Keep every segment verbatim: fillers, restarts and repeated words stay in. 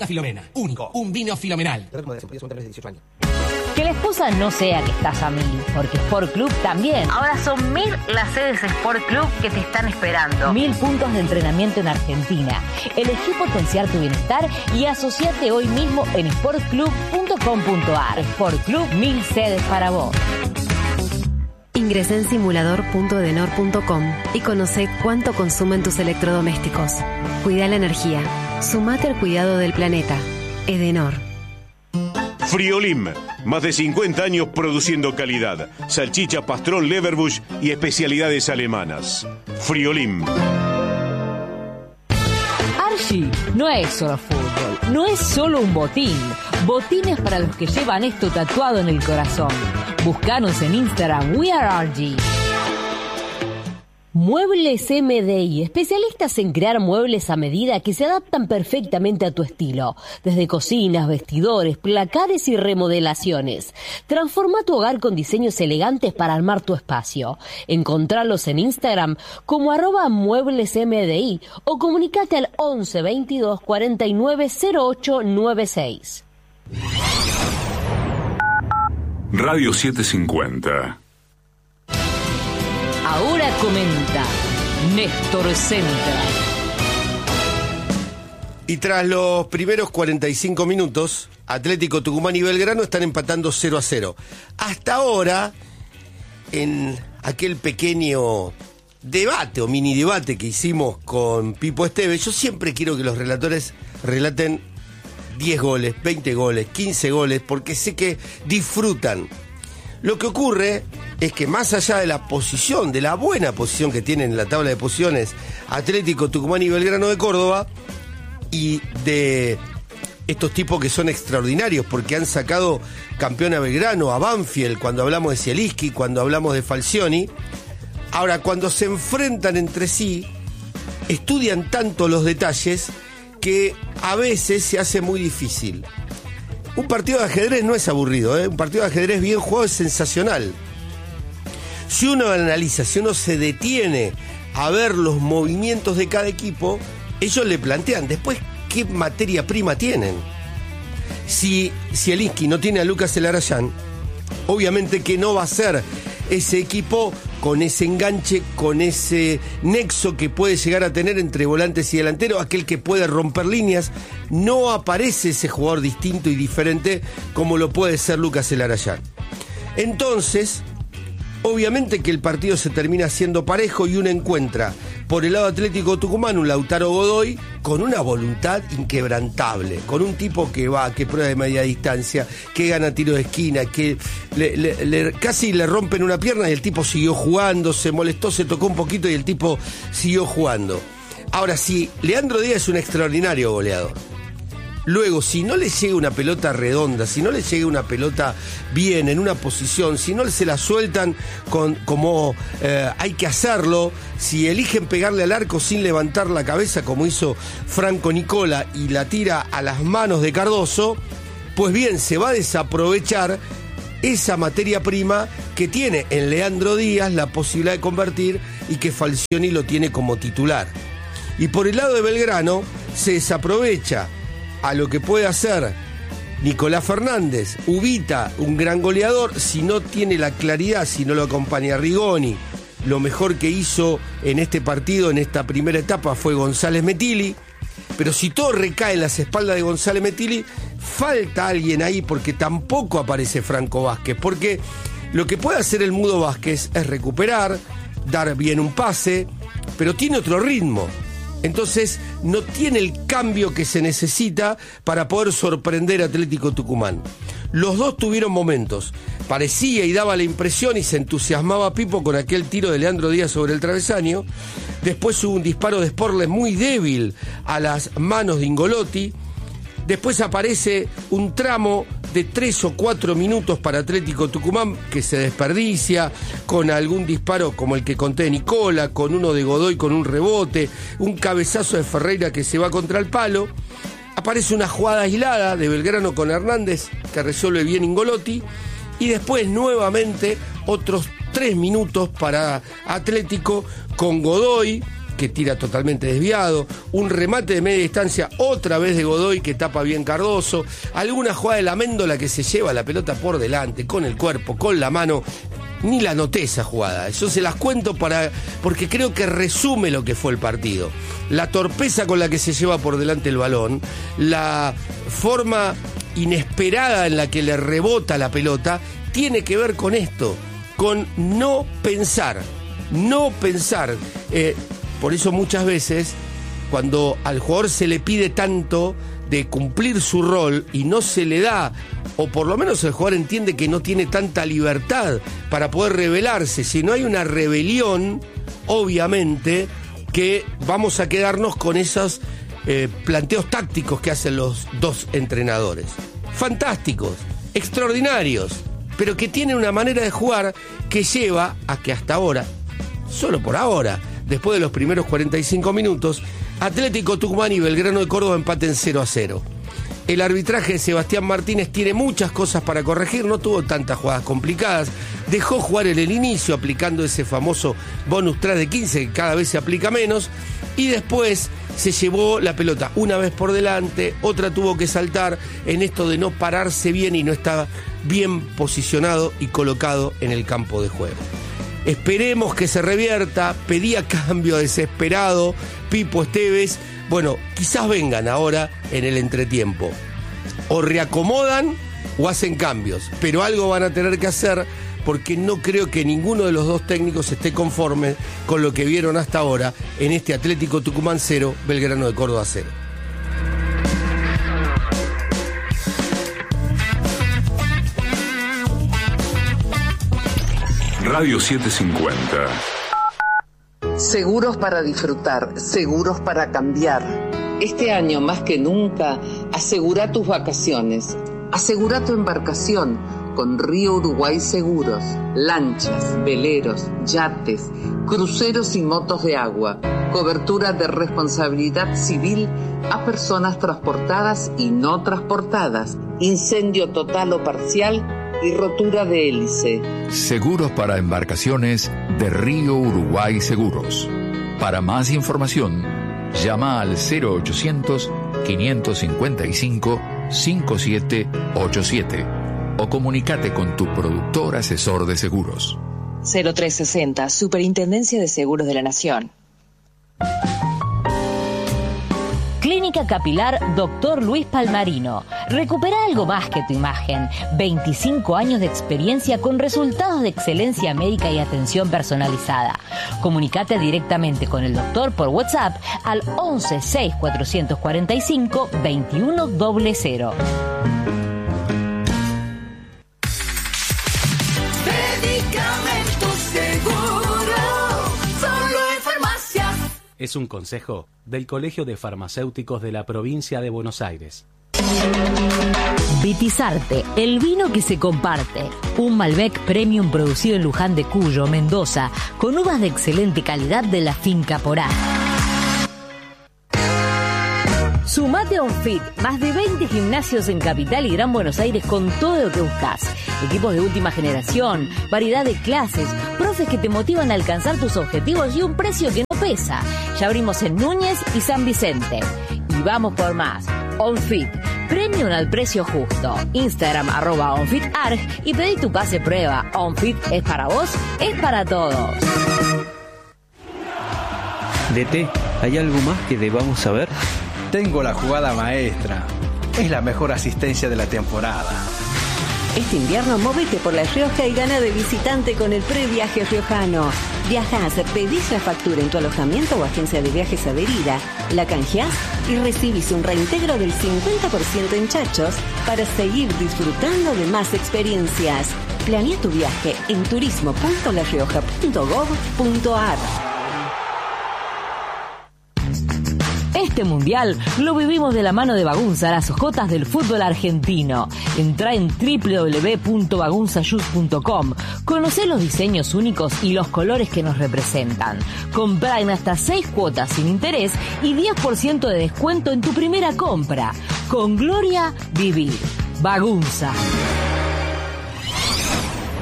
Filomena. Único. Un vino Filomenal. Que la excusa no sea que estás a mil, porque Sport Club también. Ahora son mil las sedes Sport Club que te están esperando. Mil puntos de entrenamiento en Argentina. Elegí potenciar tu bienestar y asociate hoy mismo en sport club punto com punto a r. Sport Club, mil sedes para vos. Ingresá en simulador punto edenor punto com y conocé cuánto consumen tus electrodomésticos. Cuida la energía. Sumate al cuidado del planeta. Edenor. Friolim, más de cincuenta años produciendo calidad, salchicha, pastrón, leverbush y especialidades alemanas. Friolim. Archie no es solo fútbol, no es solo un botín. Botines para los que llevan esto tatuado en el corazón. Búscanos en Instagram, We Are Archie. Muebles M D I, especialistas en crear muebles a medida que se adaptan perfectamente a tu estilo. Desde cocinas, vestidores, placares y remodelaciones. Transforma tu hogar con diseños elegantes para armar tu espacio. Encontralos en Instagram como arroba muebles M D I o comunicate al once veintidós cuarenta y nueve cero ocho noventa y seis. Radio setecientos cincuenta. Ahora comenta Néstor Centra. Y tras los primeros cuarenta y cinco minutos, Atlético Tucumán y Belgrano están empatando cero a cero. Hasta ahora, en aquel pequeño debate o mini debate que hicimos con Pipo Esteves, yo siempre quiero que los relatores relaten diez goles, veinte goles, quince goles, porque sé que disfrutan. Lo que ocurre es que más allá de la posición, de la buena posición que tienen en la tabla de posiciones Atlético Tucumán y Belgrano de Córdoba, y de estos tipos que son extraordinarios porque han sacado campeón a Belgrano, a Banfield, cuando hablamos de Zielinski, cuando hablamos de Falcioni, ahora cuando se enfrentan entre sí, estudian tanto los detalles que a veces se hace muy difícil. Un partido de ajedrez no es aburrido, ¿eh? Un partido de ajedrez bien jugado es sensacional. Si uno analiza, si uno se detiene a ver los movimientos de cada equipo, ellos le plantean después qué materia prima tienen. Si Zielinski no tiene a Lucas Elarayán, obviamente que no va a ser ese equipo con ese enganche, con ese nexo que puede llegar a tener entre volantes y delanteros, aquel que puede romper líneas. No aparece ese jugador distinto y diferente como lo puede ser Lucas Elarayán. Entonces, obviamente que el partido se termina siendo parejo y uno encuentra por el lado Atlético Tucumán un Lautaro Godoy con una voluntad inquebrantable, con un tipo que va, que prueba de media distancia, que gana tiro de esquina, que le, le, le, casi le rompen una pierna y el tipo siguió jugando, se molestó, se tocó un poquito y el tipo siguió jugando. Ahora, sí, Leandro Díaz es un extraordinario goleador. Luego, si no le llega una pelota redonda, si no le llega una pelota bien, en una posición, si no se la sueltan con, como eh, hay que hacerlo, si eligen pegarle al arco sin levantar la cabeza, como hizo Franco Nicola, y la tira a las manos de Cardoso, pues bien, se va a desaprovechar esa materia prima que tiene en Leandro Díaz la posibilidad de convertir y que Falcioni lo tiene como titular. Y por el lado de Belgrano, se desaprovecha a lo que puede hacer Nicolás Fernández. Ubita, un gran goleador, si no tiene la claridad, si no lo acompaña Rigoni. Lo mejor que hizo en este partido, en esta primera etapa, fue González Metilli. Pero si todo recae en las espaldas de González Metilli, falta alguien ahí, porque tampoco aparece Franco Vázquez. Porque lo que puede hacer el Mudo Vázquez es recuperar, dar bien un pase, pero tiene otro ritmo. Entonces no tiene el cambio que se necesita para poder sorprender a Atlético Tucumán. Los dos tuvieron momentos. Parecía y daba la impresión y se entusiasmaba Pipo con aquel tiro de Leandro Díaz sobre el travesaño. Después hubo un disparo de Sporles muy débil a las manos de Ingolotti. Después aparece un tramo de tres o cuatro minutos para Atlético Tucumán que se desperdicia con algún disparo como el que conté de Nicola, con uno de Godoy con un rebote, un cabezazo de Ferreira que se va contra el palo. Aparece una jugada aislada de Belgrano con Hernández que resuelve bien Ingolotti, y después nuevamente otros tres minutos para Atlético con Godoy, que tira totalmente desviado, un remate de media distancia otra vez de Godoy que tapa bien Cardoso, alguna jugada de la Méndola que se lleva la pelota por delante, con el cuerpo, con la mano. Ni la noté esa jugada, yo se las cuento para porque creo que resume lo que fue el partido. La torpeza con la que se lleva por delante el balón, la forma inesperada en la que le rebota la pelota, tiene que ver con esto, con no pensar, no pensar. Eh, por eso muchas veces, cuando al jugador se le pide tanto de cumplir su rol y no se le da, o por lo menos el jugador entiende que no tiene tanta libertad para poder rebelarse, si no hay una rebelión, obviamente que vamos a quedarnos con esos eh, planteos tácticos que hacen los dos entrenadores. Fantásticos, extraordinarios, pero que tienen una manera de jugar que lleva a que hasta ahora, solo por ahora, después de los primeros cuarenta y cinco minutos, Atlético Tucumán y Belgrano de Córdoba empaten cero a cero. El arbitraje de Sebastián Martínez tiene muchas cosas para corregir, no tuvo tantas jugadas complicadas, dejó jugar en el inicio aplicando ese famoso bonus track de quince que cada vez se aplica menos, y después se llevó la pelota una vez por delante, otra tuvo que saltar en esto de no pararse bien y no estaba bien posicionado y colocado en el campo de juego. Esperemos que se revierta, pedía cambio desesperado Pipo Esteves. Bueno, quizás vengan ahora en el entretiempo. O reacomodan o hacen cambios, pero algo van a tener que hacer porque no creo que ninguno de los dos técnicos esté conforme con lo que vieron hasta ahora en este Atlético Tucumán cero, Belgrano de Córdoba cero. Radio setecientos cincuenta. Seguros para disfrutar, seguros para cambiar. Este año más que nunca, asegura tus vacaciones. Asegura tu embarcación con Río Uruguay Seguros. Lanchas, veleros, yates, cruceros y motos de agua. Cobertura de responsabilidad civil a personas transportadas y no transportadas. Incendio total o parcial y rotura de hélice. Seguros para embarcaciones de Río Uruguay Seguros. Para más información, llama al cero ochocientos, quinientos cincuenta y cinco, cincuenta y siete ochenta y siete o comunícate con tu productor asesor de seguros. cero tres sesenta, Superintendencia de Seguros de la Nación. Clínica Capilar Doctor Luis Palmarino. Recupera algo más que tu imagen. veinticinco años de experiencia con resultados de excelencia médica y atención personalizada. Comunicate directamente con el doctor por WhatsApp al once seis cuatrocientos cuarenta y cinco veintiuno cero cero. Es un consejo del Colegio de Farmacéuticos de la Provincia de Buenos Aires. Vitizarte, el vino que se comparte. Un Malbec Premium producido en Luján de Cuyo, Mendoza, con uvas de excelente calidad de la finca Porá. Sumate a OnFit, más de veinte gimnasios en Capital y Gran Buenos Aires con todo lo que buscas. Equipos de última generación, variedad de clases, profes que te motivan a alcanzar tus objetivos y un precio que no pesa. Ya abrimos en Núñez y San Vicente. Y vamos por más. OnFit, premium al precio justo. Instagram arroba OnFitArg y pedí tu pase prueba. OnFit es para vos, es para todos. D T, ¿hay algo más que debamos saber? Tengo la jugada maestra. Es la mejor asistencia de la temporada. Este invierno móvete por La Rioja y gana de visitante con el previaje riojano. Viajás, pedís la factura en tu alojamiento o agencia de viajes adherida, la canjeás y recibís un reintegro del cincuenta por ciento en chachos para seguir disfrutando de más experiencias. Planea tu viaje en turismo punto la rioja punto gob punto ar. Este mundial lo vivimos de la mano de Bagunza, las ojotas del fútbol argentino. Entrá en doble u doble u doble u punto bagunza shoes punto com. Conocé los diseños únicos y los colores que nos representan. Comprá en hasta seis cuotas sin interés y diez por ciento de descuento en tu primera compra. Con Gloria, vivir. Bagunza.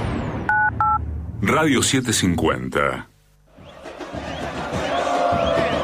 Radio setecientos cincuenta.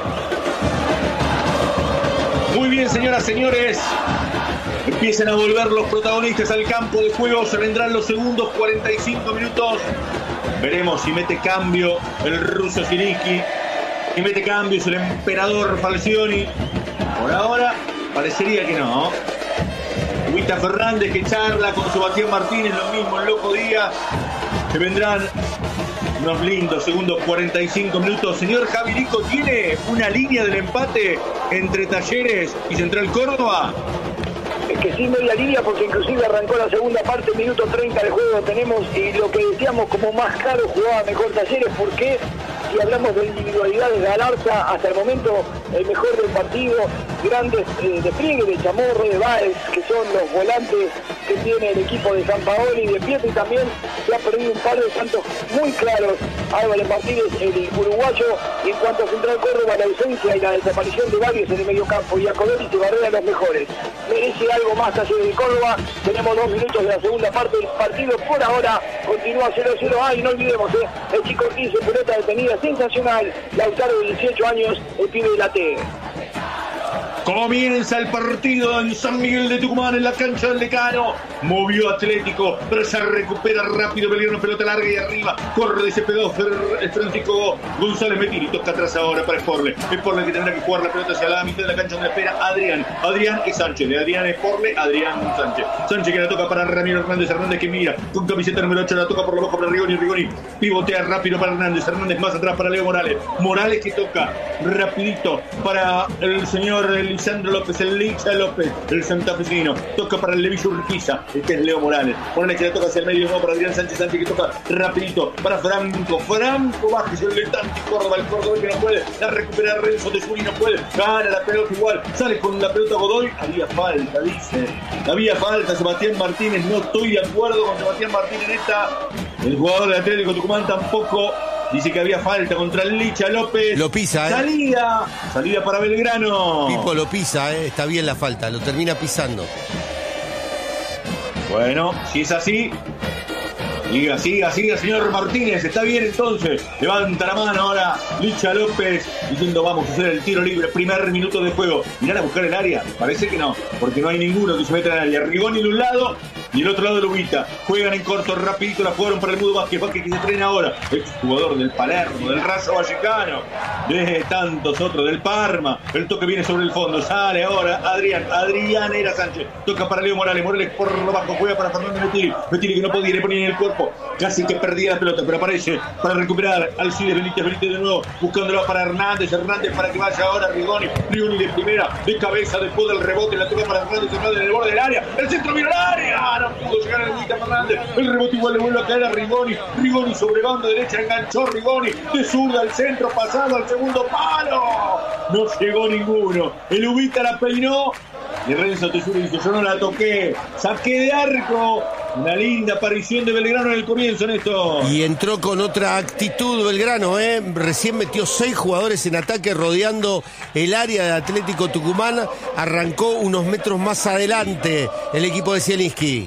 bien, señoras, señores. Empiezan a volver los protagonistas al campo de juego. Se vendrán los segundos cuarenta y cinco minutos. Veremos si mete cambio el ruso Zielinski. Si mete cambios el emperador Falcioni. Por ahora parecería que no. Ubita Fernández que charla con Sebastián Martínez. Lo mismo el Loco Díaz. Se vendrán unos lindos segundos cuarenta y cinco minutos. Señor Javi Rico, ¿tiene una línea del empate entre Talleres y Central Córdoba? Es que sí, media línea, porque inclusive arrancó la segunda parte, minuto treinta de juego tenemos, y lo que decíamos como más claro, jugaba mejor Talleres. ¿Por qué? Si hablamos de individualidades, Galarza hasta el momento el mejor del partido, grandes eh, despliegues de Chamorro, de Báez, que son los volantes que tiene el equipo de San Paoli, y de Pietri también se ha perdido un par de tantos muy claros. Álvarez Martínez, el uruguayo, y en cuanto a Central Córdoba, la ausencia y la desaparición de varios en el medio campo, y a Codelli se barrea los mejores. Merece algo más Talleres de Córdoba. Tenemos dos minutos de la segunda parte del partido, por ahora continúa cero cero. Ah, y no olvidemos, eh, el Chico Ortiz, pelota detenida, sensacional. Lautaro de dieciocho años, el pibe de la T. Comienza el partido en San Miguel de Tucumán, en la cancha del Decano. Movió Atlético, pero se recupera rápido Belgrano, pelota larga y arriba. Corre y se pegó Francisco González Metini. Toca atrás ahora para Sporle. Sporle que tendrá que jugar la pelota hacia la mitad de la cancha donde espera Adrián. Adrián y Sánchez. De Adrián Sporle, Adrián Sánchez. Sánchez que la toca para Ramiro Hernández. Hernández que mira con camiseta número ocho. La toca por lo bajo para Rigoni. Rigoni pivotea rápido para Hernández. Hernández más atrás para Leo Morales. Morales que toca rapidito para el señor Lisandro López, el Licha López, el santafesino. Toca para el Levillo Urquiza, este es Leo Morales. Morales que le toca hacia el medio, no para Adrián Sánchez. Sánchez que toca rapidito para Franco. Franco Vázquez, el letante Córdoba, el Córdoba que no puede. La recupera Renzo de Juli, no puede. Gana la pelota igual. Sale con la pelota Godoy. Había falta, dice. Había falta Sebastián Martínez. No estoy de acuerdo con Sebastián Martínez en esta. El jugador del Atlético Tucumán tampoco. Dice que había falta contra el Licha López. Lo pisa, ¿eh? Salida. Salida para Belgrano. Pipo lo pisa, ¿eh? Está bien la falta. Lo termina pisando. Bueno, si es así, siga, siga, siga, señor Martínez. Está bien entonces. Levanta la mano ahora Licha López diciendo vamos a hacer el tiro libre. Primer minuto de juego. ¿Irán a buscar el área? Parece que no, porque no hay ninguno que se meta en el área. Rigoni de un lado y el otro lado de Lubita. Juegan en corto, rapidito, la jugaron para el Mudo Vázquez. Vázquez que se entrena ahora. Ex jugador del Palermo, del Rayo Vallecano, de tantos otros, del Parma. El toque viene sobre el fondo. Sale ahora Adrián. Adrián era Sánchez. Toca para Leo Morales. Morales por lo bajo. Juega para Fernando Metini. Metini que no podía, le ponía en el cuerpo. Casi que perdía la pelota, pero aparece para recuperar Alcides Benítez. Benítez de nuevo. Buscándolo para Hernández. Hernández para que vaya ahora Rigoni. Rigoni de primera. De cabeza después del rebote. La toca para Hernández. Hernández en el borde del área. El centro viene al área. No pudo llegar el Lubita Fernández. El rebote igual le vuelve a caer a Rigoni. Rigoni sobre banda derecha. Enganchó Rigoni. De zurda al centro. Pasado al segundo palo. No llegó ninguno. El Lubita la peinó. Y Renzo Tesuri dice, yo no la toqué. Saqué de arco. Una linda aparición de Belgrano en el comienzo, Néstor. Y entró con otra actitud Belgrano, ¿eh? Recién metió seis jugadores en ataque rodeando el área de Atlético Tucumán. Arrancó unos metros más adelante el equipo de Zielinski.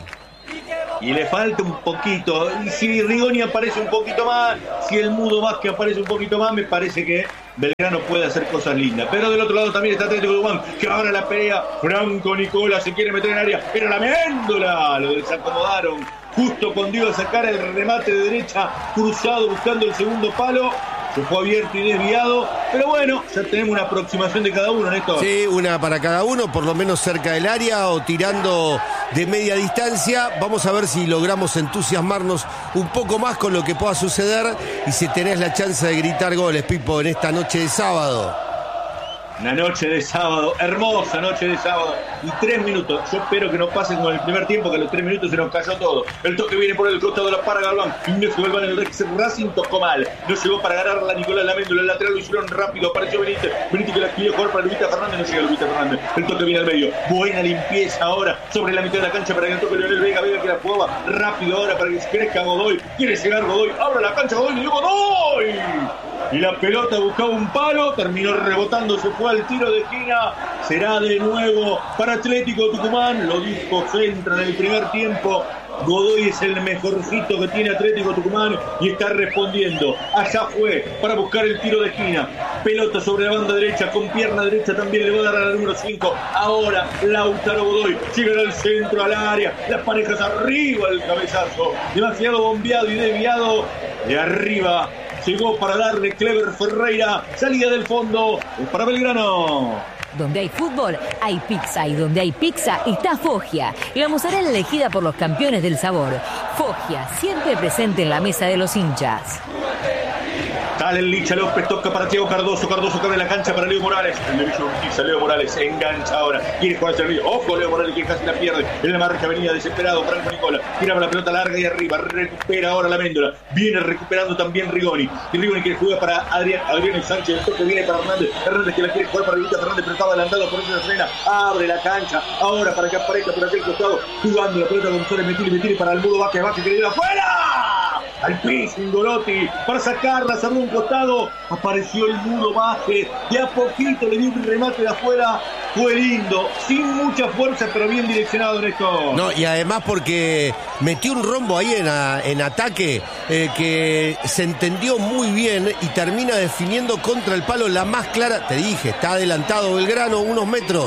Y le falta un poquito. Y si Rigoni aparece un poquito más, si el Mudo Vázquez aparece un poquito más, me parece que Belgrano puede hacer cosas lindas. Pero del otro lado también está Atlético Tucumán, que ahora la pelea. Franco Nicola se quiere meter en área, pero la méndula lo desacomodaron justo cuando iba a sacar el remate de derecha, cruzado buscando el segundo palo. Se fue abierto y desviado, pero bueno, ya tenemos una aproximación de cada uno, Néstor. Sí, una para cada uno, por lo menos cerca del área o tirando de media distancia. Vamos a ver si logramos entusiasmarnos un poco más con lo que pueda suceder y si tenés la chance de gritar goles, Pipo, en esta noche de sábado. Una noche de sábado, hermosa noche de sábado. Y tres minutos. Yo espero que no pasen con el primer tiempo, que a los tres minutos se nos cayó todo. El toque viene por el costado de la para Galván. Ignacio Galván en el Rex Racing tocó mal. No llegó para ganarla Nicolás Laméndola. El lateral lo hicieron rápido. Apareció Benítez. Benítez que la quería jugar para Lubita Fernández. No llega Lubita Fernández. El toque viene al medio. Buena limpieza ahora sobre la mitad de la cancha para que el toque Leonel Vega. Vega que la jugaba rápido ahora para que se crezca Godoy. Quiere llegar Godoy. Abra la cancha Godoy. Y dio Godoy. Y la pelota buscaba un palo. Terminó rebotando. Se fue al tiro de esquina. Será de nuevo para Atlético Tucumán. Lo dijo Centra en el primer tiempo. Godoy es el mejorcito que tiene Atlético Tucumán y está respondiendo. Allá fue para buscar el tiro de esquina. pelota sobre la banda derecha, con pierna derecha también le va a dar a la número cinco. Ahora Lautaro Godoy llega al centro, al área, las parejas arriba, el cabezazo demasiado bombeado y desviado, de arriba llegó para darle Clever Ferreira, salida del fondo, es para Belgrano. Donde hay fútbol, hay pizza. Y donde hay pizza, está Foggia. La mozzarella elegida por los campeones del sabor. Foggia, siempre presente en la mesa de los hinchas. Sale el Licha López, toca para Thiago Cardoso. Cardoso cabe en la cancha para Leo Morales. El de Villa Urquiza, Leo Morales engancha ahora. Quiere jugar el servicio. Ojo, Leo Morales, que casi la pierde. En la marca venía desesperado. Franco Nicola. Tiraba la pelota larga y arriba. Recupera ahora la Méndola. Viene recuperando también Rigoni. Y Rigoni quiere jugar para Adrián, Adrián Sánchez. El toque viene para Hernández. Hernández que la quiere jugar para Rivita Fernández, pero estaba adelantado por eso de frena. Abre la cancha. Ahora para que aparezca por aquel costado. Jugando la pelota con González Metili. Metili para el Mudo Vázquez. Vázquez que le dio afuera. Al piso Ingolotti para sacarla, cerró un costado, apareció el Mudo Vázquez, de a poquito le dio un remate de afuera, fue lindo, sin mucha fuerza pero bien direccionado en esto. No, y además porque metió un rombo ahí en, a, en ataque eh, que se entendió muy bien y termina definiendo contra el palo la más clara, te dije, está adelantado Belgrano unos metros.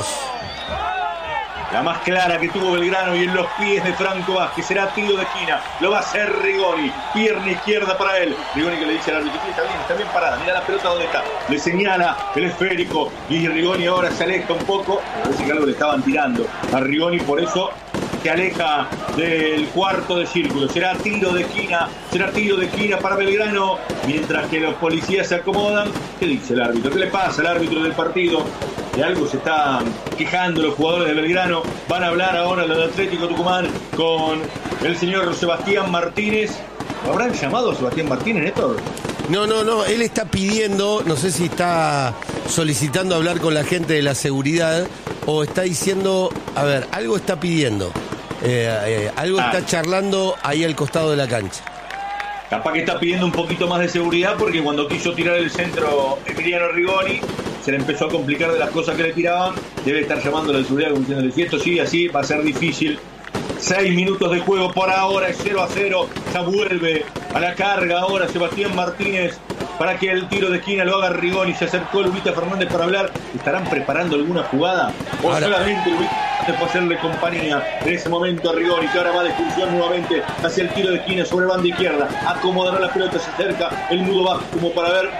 La más clara que tuvo Belgrano y en los pies de Franco Vázquez. Será tiro de esquina. Lo va a hacer Rigoni. Pierna izquierda para él. Rigoni que le dice al árbitro: está bien, está bien parada. Mira la pelota donde está. Le señala el esférico. Y Rigoni ahora se aleja un poco. Parece que algo le estaban tirando a Rigoni. Por eso se aleja del cuarto de círculo. Será tiro de esquina. Será tiro de esquina para Belgrano. Mientras que los policías se acomodan. ¿Qué dice el árbitro? ¿Qué le pasa al árbitro del partido? De algo se están quejando los jugadores de Belgrano. Van a hablar ahora los de Atlético Tucumán con el señor Sebastián Martínez. ¿Lo habrán llamado a Sebastián Martínez, Néstor? No, no, no. Él está pidiendo, no sé si está solicitando hablar con la gente de la seguridad o está diciendo, a ver, algo está pidiendo. Eh, eh, algo ah. está charlando ahí al costado de la cancha. Capaz que está pidiendo un poquito más de seguridad porque cuando quiso tirar el centro Emiliano Rigoni se le empezó a complicar de las cosas que le tiraban. Debe estar llamando a la seguridad como diciéndole: si esto sigue así va a ser difícil. Seis minutos de juego por ahora, es cero a cero. Ya vuelve a la carga ahora Sebastián Martínez para que el tiro de esquina lo haga Rigoni. Se acercó Luvita Fernández para hablar. ¿Estarán preparando alguna jugada? O ahora, solamente Luvita Fernández fue hacerle compañía en ese momento a Rigoni, que ahora va de excursión nuevamente hacia el tiro de esquina sobre banda izquierda. Acomodará la pelota, se acerca el Mudo Vázquez como para ver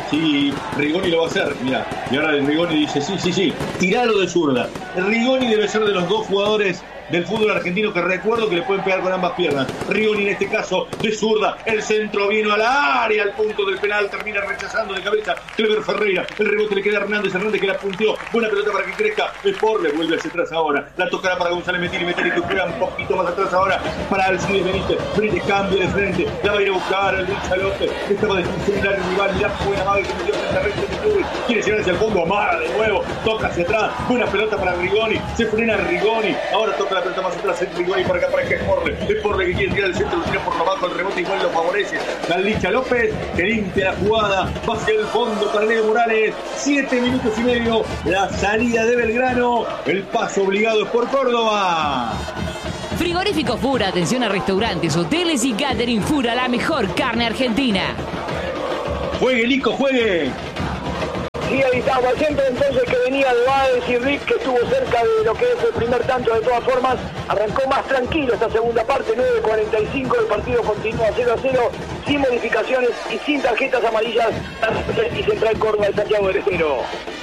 si Rigoni lo va a hacer. Mira, y ahora el Rigoni dice: sí, sí, sí, tiralo de zurda. El Rigoni debe ser de los dos jugadores del fútbol argentino que recuerdo que le pueden pegar con ambas piernas. Rigoni en este caso de zurda. El centro vino al área, al punto del penal, termina rechazando de cabeza Clever Ferreira. El rebote le queda a Hernández, Hernández que la punteó. Buena pelota para que crezca. Sport le vuelve hacia atrás ahora. La tocará para González Metili. Metili que juega un poquito más atrás ahora para Alcides Benítez. Benítez cambia de frente. La va a ir a buscar el Licha López. Estaba de funcionar el rival. La buena madre que metió frente a Renzo de Club. Quiere llegar hacia el fondo. Amara de nuevo. Toca hacia atrás. Buena pelota para Rigoni. Se frena Rigoni. Ahora toca la pelota más atrás. El Rigoni para acá para que Sporle. Sporle que quiere tirar el centro. Lo tira por abajo. El rebote igual lo favorece. La Licha López que limpia la jugada. Va hacia el fondo para Leo Morales. Siete minutos y medio. La salida de Belgrano. El paso obligado es por Córdoba. Frigorífico Fura, atención a restaurantes, hoteles y catering. Fura, la mejor carne argentina. Juegue, Lico, juegue. Sí, ahí estaba siempre entonces que venía de Báez y Rick, que estuvo cerca de lo que es el primer tanto. De todas formas, arrancó más tranquilo esta segunda parte, nueve cuarenta y cinco, el partido continúa cero a cero, sin modificaciones y sin tarjetas amarillas, y Central Córdoba de Santiago del Estero.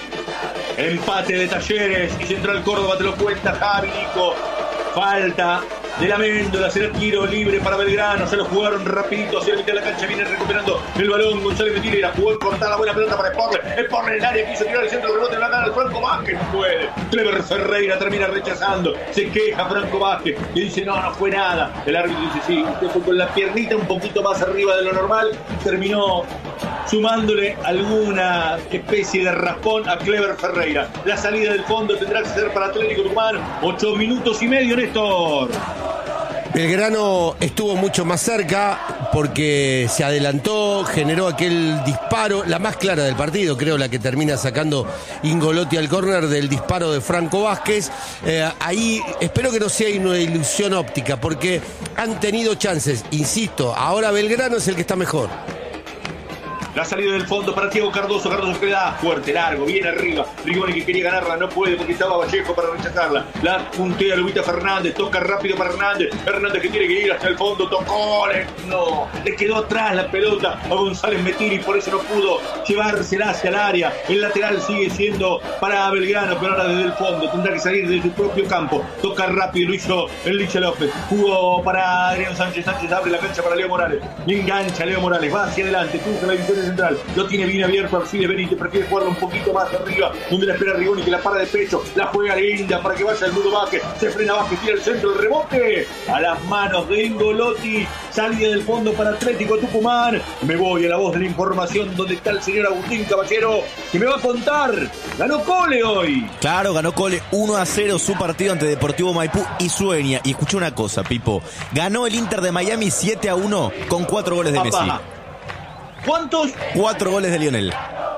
Empate de Talleres y Central Córdoba, te lo cuenta Javi, Nico. Falta de la Méndola, será tiro libre para Belgrano. Se lo jugaron rapidito hacia la mitad de la cancha. Viene recuperando el balón González Metili. La jugó cortada, la buena pelota para Sporle. Sporle en el área, quiso tirar el centro, rebote en la cara al Franco Vázquez. No puede. Clever Ferreira termina rechazando. Se queja Franco Vázquez y dice: no, no fue nada. El árbitro dice: sí, usted fue con la piernita un poquito más arriba de lo normal. Terminó sumándole alguna especie de raspón a Clever Ferreira. La salida del fondo tendrá que ser para Atlético Tucumán. Ocho minutos y medio, Néstor. Belgrano estuvo mucho más cerca porque se adelantó, generó aquel disparo, la más clara del partido, creo, la que termina sacando Ingolotti al córner del disparo de Franco Vázquez. Eh, ahí espero que no sea una ilusión óptica porque han tenido chances, insisto, ahora Belgrano es el que está mejor. La salida del fondo para Thiago Cardoso. Cardoso que le da fuerte, largo, bien arriba. Rigoni que quería ganarla, no puede porque estaba Vallejo para rechazarla. La puntea Lubita Fernández, toca rápido para Hernández. Hernández que tiene que ir hasta el fondo, tocó, le, no, le quedó atrás la pelota a González Metiri, por eso no pudo llevársela hacia el área. El lateral sigue siendo para Belgrano, pero ahora desde el fondo tendrá que salir de su propio campo. Toca rápido, lo hizo el Licha López. Jugó para Adrián Sánchez. Sánchez abre la cancha para Leo Morales. Le engancha Leo Morales, va hacia adelante, cruza la división central. Lo tiene bien abierto Alcides Benítez, prefiere jugarlo un poquito más arriba, donde la espera Rigoni que la para de pecho. La juega linda para que vaya el Mudo Vázquez. Se frena Vázquez, tira el centro, el rebote a las manos de Ingolotti. Salida del fondo para Atlético Tucumán. Me voy a la voz de la información donde está el señor Agustín Caballero, que me va a contar. Ganó Cole hoy. Claro, ganó Cole uno a cero su partido ante Deportivo Maipú y Sueña. Y escuché una cosa, Pipo. Ganó el Inter de Miami siete a uno con cuatro goles de Messi. ¿Cuántos? Cuatro goles de Lionel.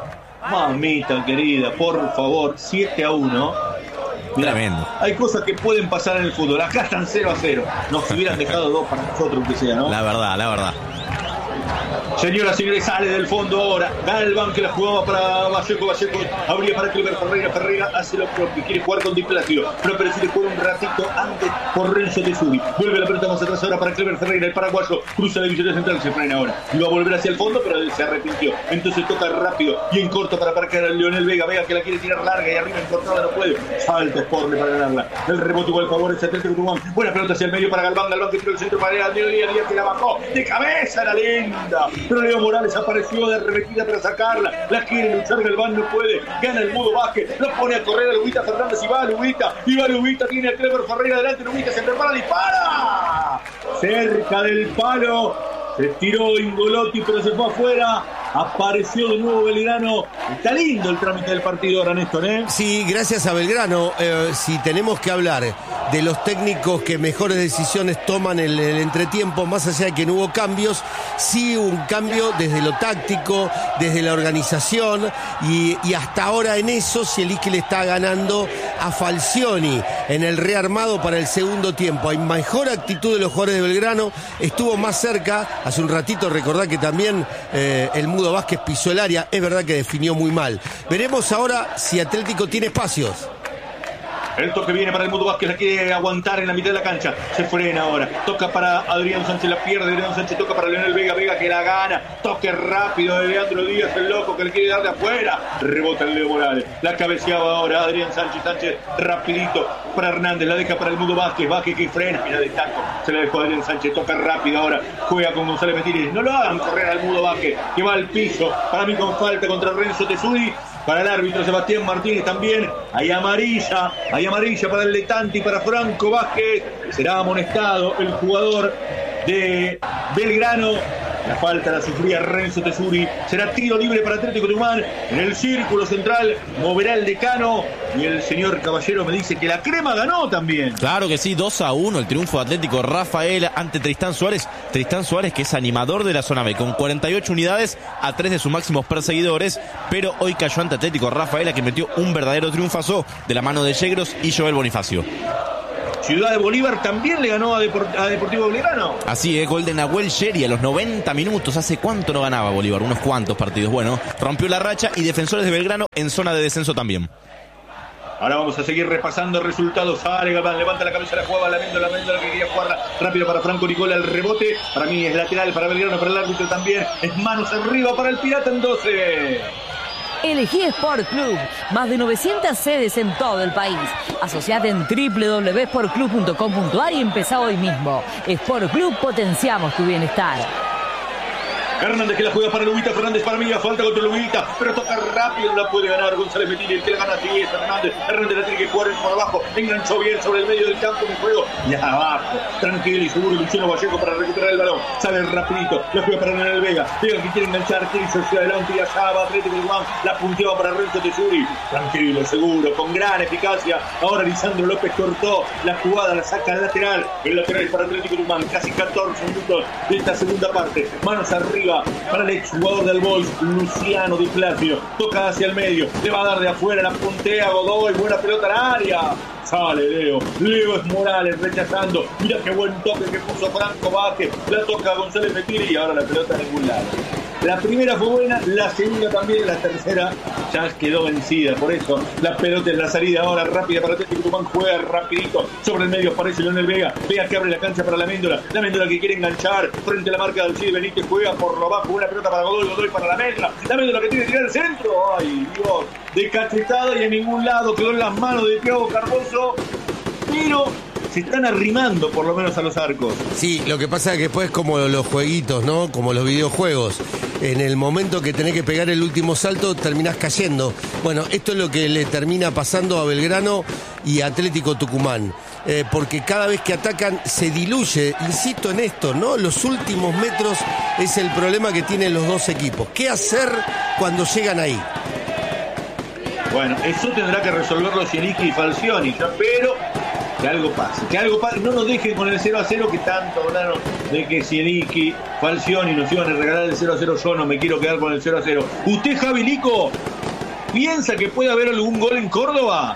Mamita querida, por favor, siete a uno. Mirá, tremendo. Hay cosas que pueden pasar en el fútbol. Acá están cero a cero. Nos hubieran dejado dos para nosotros, que sea, ¿no? La verdad, la verdad. Señora, señores, sale del fondo ahora. Galván que la jugaba para Vallejo. Vallejo abría para Clever Ferreira. Ferreira hace lo propio. Quiere jugar con Di Plácido, pero prefiere jugar un ratito antes por Renzo Tesuri. Vuelve la pelota más atrás ahora para Clever Ferreira. El paraguayo cruza la división central. Se frena ahora. Iba a volver hacia el fondo, pero se arrepintió. Entonces toca rápido y en corto para parquear a Leonel Vega. Vega que la quiere tirar larga y arriba encortada no puede. Salta Sporne para ganarla. El rebote igual favorece a Atlético Tucumán. Buena pelota hacia el medio para Galván. Galván que tiró el centro para el Díaz. Díaz que la bajó de cabeza, la linda. Pero Leo Morales apareció de arremetida para sacarla. La quiere luchar Galván, no puede. Gana el Mudo Vázquez. Lo pone a correr a Lubita Fernández y va a Lubita. Y va Lubita. Tiene a Clever Ferreira adelante. Lubita se prepara, dispara. Cerca del palo. Se tiró Ingolotti, pero se fue afuera. Apareció de nuevo Belgrano. Está lindo el trámite del partido ahora, Néstor, ¿eh? Sí, gracias a Belgrano. Eh, si tenemos que hablar de los técnicos que mejores decisiones toman en el, el entretiempo, más allá de que no hubo cambios, sí hubo un cambio desde lo táctico, desde la organización, y, y hasta ahora en eso Zielinski le está ganando a Falcioni en el rearmado para el segundo tiempo. Hay mejor actitud de los jugadores de Belgrano, estuvo más cerca. Hace un ratito recordá que también eh, el Mudo Vázquez pisó el área, es verdad que definió muy mal. Veremos ahora si Atlético tiene espacios. El toque viene para el Mudo Vázquez, la quiere aguantar en la mitad de la cancha. Se frena ahora. Toca para Adrián Sánchez, la pierde. Adrián Sánchez toca para Leonel Vega. Vega que la gana. Toque rápido de Leandro Díaz, el loco que le quiere dar de afuera. Rebota el Leo Morales. La cabeceaba ahora Adrián Sánchez. Sánchez rapidito para Hernández. La deja para el Mudo Vázquez. Vázquez que frena. Mira de taco. Se la dejó Adrián Sánchez. Toca rápido ahora. Juega con González Metiri. No lo hagan correr al Mudo Vázquez, que va al piso. Para mí con falta contra Renzo Tesuri. Para el árbitro Sebastián Martínez también. Hay amarilla. Hay amarilla para el Letante y para Franco Vázquez. Será amonestado el jugador de Belgrano. La falta la sufría Renzo Tesuri. Será tiro libre para Atlético Tucumán. En el círculo central moverá el decano. Y el señor Caballero me dice que la crema ganó también. Claro que sí, dos a uno el triunfo de Atlético Rafael ante Tristán Suárez. Tristán Suárez, que es animador de la zona B, con cuarenta y ocho unidades a tres de sus máximos perseguidores. Pero hoy cayó ante Atlético Rafaela, que metió un verdadero triunfazo de la mano de Yegros y Joel Bonifacio. Ciudad de Bolívar también le ganó a, Depor- a Deportivo Belgrano. Así es, gol de Nahuel Sheri a los noventa minutos. ¿Hace cuánto no ganaba Bolívar? Unos cuantos partidos. Bueno, rompió la racha y Defensores de Belgrano en zona de descenso también. Ahora vamos a seguir repasando resultados. Sale Galván, levanta la cabeza, la jugaba, la Méndola, la Méndola que quería jugarla rápido para Franco Nicola, el rebote. Para mí es lateral, para Belgrano, para el árbitro también. Es manos arriba para el Pirata en doce. Elegí Sport Club, más de novecientas sedes en todo el país. Asociate en doble u doble u doble u punto sport club punto com punto a r y empezá hoy mismo. Sport Club, potenciamos tu bienestar. Hernández que la juega para Lubita Fernández, para mí, falta contra Lubita, pero toca rápido, no la puede ganar González Metiri, el que la gana sí es Hernández. Hernández la tiene que jugar por abajo, enganchó bien sobre el medio del campo de juego y abajo, tranquilo y seguro Luciano Vallejo para recuperar el balón, sale rapidito, la juega para Leonel Vega, Vega que quiere enganchar, quiere irse hacia adelante y allá va Atlético Tucumán, la punteaba para Renzo Tesuri, tranquilo, seguro, con gran eficacia. Ahora Lisandro López cortó la jugada, la saca al lateral, el lateral para Atlético Tucumán, casi catorce minutos de esta segunda parte, manos arriba para el exjugador del Boys, Luciano Di Plácido, toca hacia el medio, le va a dar de afuera, la puntea Godoy, buena pelota al área, sale Leo, Leo es Morales rechazando, mira qué buen toque que puso Franco Vázquez, la toca González Metiri y ahora la pelota en ningún lado. La primera fue buena, la segunda también, la tercera ya quedó vencida. Por eso la pelota en la salida ahora rápida para Atlético Tucumán, juega rapidito sobre el medio, aparece Leonel Vega, Vega que abre la cancha para la Méndola, la Méndola que quiere enganchar frente a la marca del Alcides Benítez, juega por lo bajo, una pelota para Godoy, Godoy para la Méndola, la Méndola que tiene que tirar el centro, ay Dios, de cachetada y en ningún lado, quedó en las manos de Thiago Cardoso, pero se están arrimando por lo menos a los arcos. Sí, lo que pasa es que después como los jueguitos, ¿no? Como los videojuegos. En el momento que tenés que pegar el último salto, terminás cayendo. Bueno, esto es lo que le termina pasando a Belgrano y a Atlético Tucumán. Eh, porque cada vez que atacan se diluye, insisto en esto, ¿no? Los últimos metros es el problema que tienen los dos equipos. ¿Qué hacer cuando llegan ahí? Bueno, eso tendrá que resolverlo Sieniski y Falcioni, ya, pero que algo pase, que algo pase, no nos dejen con el cero a cero que tanto hablaron de que Sieniski, Falcioni nos iban a regalar el cero a cero, yo no me quiero quedar con el cero a cero. ¿Usted, Javi Lico, piensa que puede haber algún gol en Córdoba?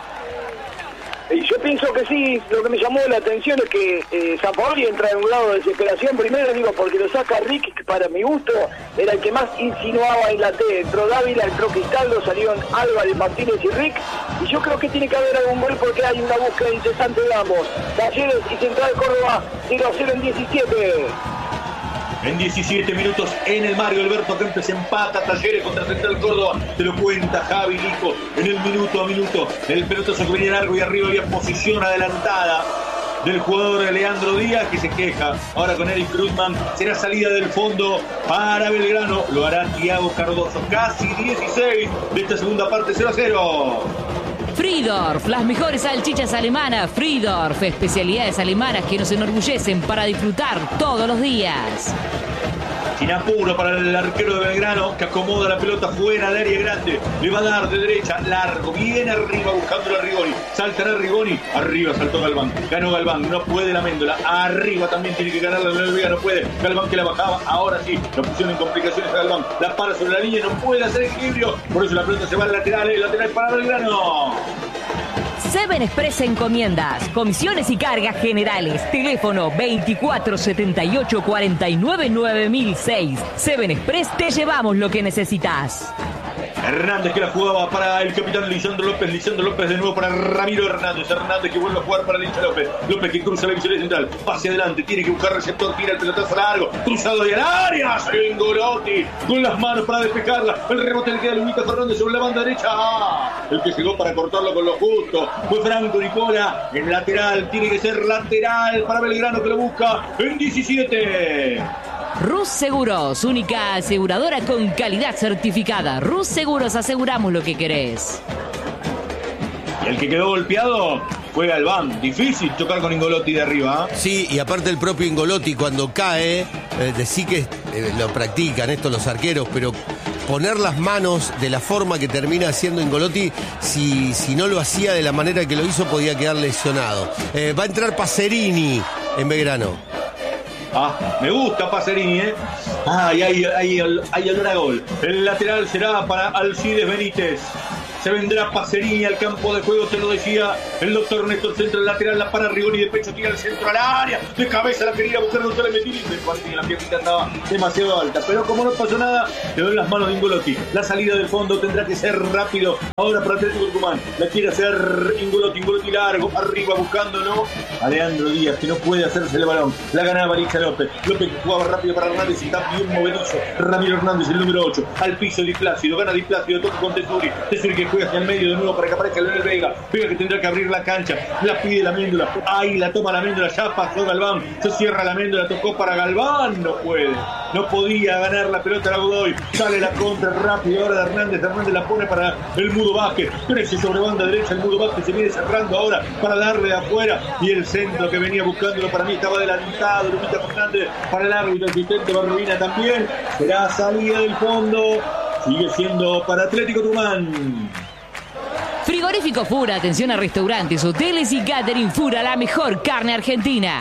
Y yo pienso que sí. Lo que me llamó la atención es que eh, San Paoli entra en un grado de desesperación primero, digo, porque lo saca Rick, que para mi gusto era el que más insinuaba en la T. Entró Dávila, entró Cristaldo, salieron Álvarez, Martínez y Rick, y yo creo que tiene que haber algún gol porque hay una búsqueda incesante de ambos. Talleres y Central Córdoba cero a cero en diecisiete. En diecisiete minutos en el Mario Alberto Kempes empata Talleres contra Central Córdoba. Te lo cuenta Javi Lico en el minuto a minuto. El pelotazo que venía largo y arriba había posición adelantada del jugador Leandro Díaz, que se queja ahora con Eric Krugman. Será salida del fondo para Belgrano. Lo hará Thiago Cardoso. Casi dieciséis de esta segunda parte, cero a cero. Friedorf, las mejores salchichas alemanas. Friedorf, especialidades alemanas que nos enorgullecen para disfrutar todos los días. Sin apuro para el arquero de Belgrano, que acomoda la pelota fuera del área grande. Le va a dar de derecha, largo, bien arriba, buscándolo a Rigoni. Saltará Rigoni, arriba saltó Galván. Ganó Galván, no puede la Méndola. Arriba también tiene que ganar la Leonel Vega, no puede. Galván que la bajaba, ahora sí. La pusieron en complicaciones a Galván. La para sobre la línea, no puede hacer equilibrio. Por eso la pelota se va al lateral, el lateral para Belgrano. Seven Express Encomiendas, comisiones y cargas generales. Teléfono veinticuatro setenta y ocho cuarenta y nueve nueve mil seis. Seven Express, te llevamos lo que necesitas. Hernández que la jugaba para el capitán Lisandro López. Lisandro López de nuevo para Ramiro Hernández. Hernández que vuelve a jugar para Licha López. López que cruza la visión central. Pase adelante, tiene que buscar receptor. Tira el pelotazo largo. Cruzado y al área. Sengolotti con las manos para despejarla. El rebote le queda a Luis Fernández sobre la banda derecha. El que llegó para cortarlo con lo justo fue Franco Nicola. En lateral, tiene que ser lateral para Belgrano que lo busca en diecisiete. Rus Seguros, única aseguradora con calidad certificada. Rus Seguros, aseguramos lo que querés. Y el que quedó golpeado fue Galván. Difícil chocar con Ingolotti de arriba. ¿eh? Sí, y aparte el propio Ingolotti cuando cae, eh, decí que eh, lo practican esto los arqueros, pero poner las manos de la forma que termina haciendo Ingolotti, si, si no lo hacía de la manera que lo hizo, podía quedar lesionado. Eh, va a entrar Pacerini en Belgrano. Ah, me gusta Pacerini, ¿eh? Ah, y hay, hay, hay olor a gol. El lateral será para Alcides Benítez. Se vendrá Pacerini al campo de juego, te lo decía el doctor Néstor. Centro del lateral, la para Rigoni de pecho, tira el centro al área. De cabeza la quería buscar, no se le metió. Y la piernita estaba demasiado alta. Pero como no pasó nada, quedó en las manos de Ingolotti. La salida del fondo tendrá que ser rápido. Ahora para Atlético Tucumán. La quiere hacer Ingolotti. Ingolotti largo, arriba buscándolo a Leandro Díaz, que no puede hacerse el balón. La ganaba Licha López. López que jugaba rápido para Hernández y está bien movedizo. Ramiro Hernández, el número ocho. Al piso Di Plácido. Gana Di Plácido, toca con Tesuri. Tesuri que juega hacia el medio de nuevo para que aparezca Leonel Vega. Vega que tendrá que abrir la cancha. La pide la Méndola. Ahí la toma la Méndola. Ya pasó Galván. Se cierra la Méndola. Tocó para Galván. No puede. No podía ganar la pelota a la Godoy. Sale la contra rápido ahora de Hernández. Hernández la pone para el Mudo Vázquez. Crece sobre banda derecha. El Mudo Vázquez se viene cerrando ahora para darle de afuera. Y el centro que venía buscándolo para mí estaba adelantado. Lupita Fernández para el árbitro asistente Barrubina también. Será salida del fondo. Sigue siendo para Atlético Tucumán. Frigorífico Fura, atención a restaurantes, hoteles y catering. Fura, la mejor carne argentina.